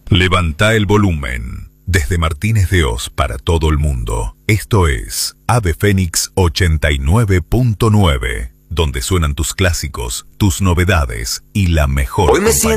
Levanta el volumen. Desde Martínez de Oz para todo el mundo. Esto es Ave Fénix 89.9, donde suenan tus clásicos, tus novedades y la mejor compañía.